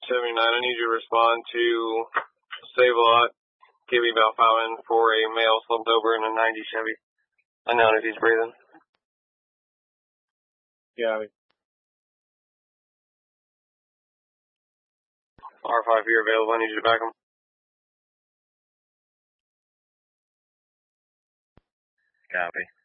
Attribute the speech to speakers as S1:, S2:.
S1: 79, I need you to respond to Save-A-Lot, give me about 5 in for a male slumped over in a 90 Chevy. Unknown if he's breathing.
S2: Yeah.
S1: R5 here available, I need you to back him.
S3: Copy.